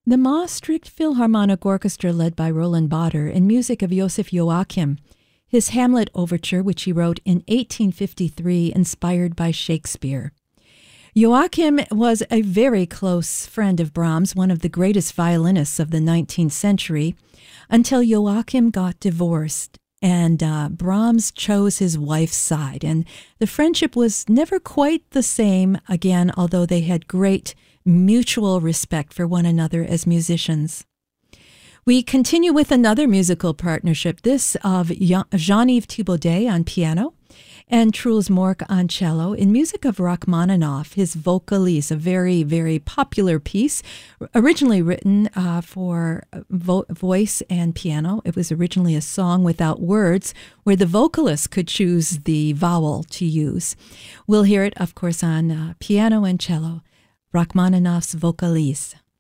The Maastricht Philharmonic Orchestra, led by Roland Bader, and music of Josef Joachim. His Hamlet Overture, which he wrote in 1853, inspired by Shakespeare. Joachim was a very close friend of Brahms, one of the greatest violinists of the 19th century, until Joachim got divorced and Brahms chose his wife's side. And the friendship was never quite the same again, although they had great mutual respect for one another as musicians. We continue with another musical partnership, this of Jean-Yves Thibaudet on piano and Truls Mork on cello, in music of Rachmaninoff, his Vocalise, a very, very popular piece, originally written for voice and piano. It was originally a song without words, where the vocalist could choose the vowel to use. We'll hear it, of course, on piano and cello, Rachmaninoff's Vocalise.